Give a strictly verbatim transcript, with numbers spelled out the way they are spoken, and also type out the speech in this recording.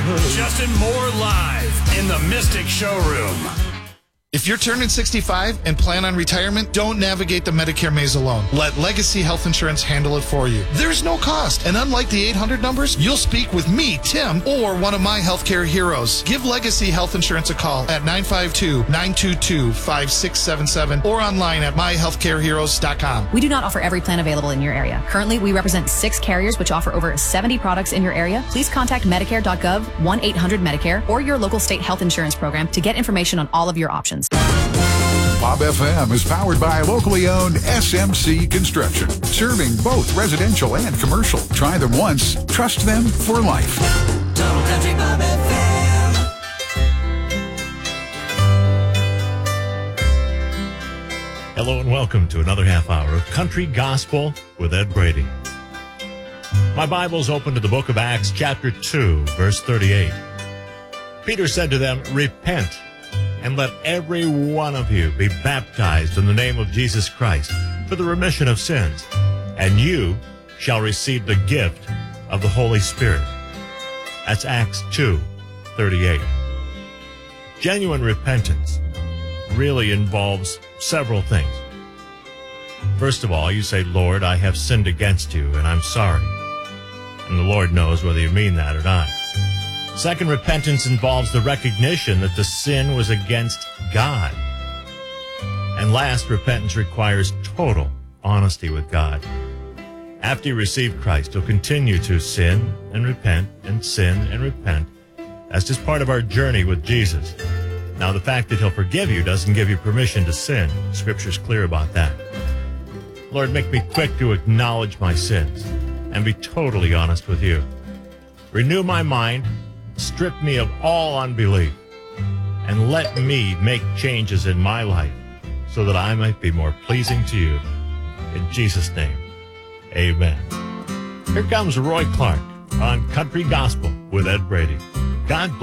neighborhood. Justin Moore live in the Mystic Showroom. If you're turning sixty-five and plan on retirement, don't navigate the Medicare maze alone. Let Legacy Health Insurance handle it for you. There's no cost, and unlike the eight hundred numbers, you'll speak with me, Tim, or one of my healthcare heroes. Give Legacy Health Insurance a call at nine five two, nine two two, five six seven seven or online at my healthcare heroes dot com. We do not offer every plan available in your area. Currently, we represent six carriers which offer over seventy products in your area. Please contact Medicare dot gov, one eight hundred Medicare, or your local state health insurance program to get information on all of your options. Bob F M is powered by locally owned S M C Construction, serving both residential and commercial. Try them once, trust them for life. Total Country Bob F M. Hello and welcome to another half hour of Country Gospel with Ed Brady. My Bible's open to the book of Acts, chapter two, verse thirty-eight. Peter said to them, "Repent, and let every one of you be baptized in the name of Jesus Christ for the remission of sins, and you shall receive the gift of the Holy Spirit." That's Acts two thirty-eight. Genuine repentance really involves several things. First of all, you say, "Lord, I have sinned against you, and I'm sorry." And the Lord knows whether you mean that or not. Second, repentance involves the recognition that the sin was against God. And last, repentance requires total honesty with God. After you receive Christ, you'll continue to sin and repent and sin and repent. That's just part of our journey with Jesus. Now, the fact that he'll forgive you doesn't give you permission to sin. Scripture's clear about that. Lord, make me quick to acknowledge my sins and be totally honest with you. Renew my mind. Strip me of all unbelief, and let me make changes in my life so that I might be more pleasing to you. In Jesus' name, amen. Here comes Roy Clark on Country Gospel with Ed Brady. God bless.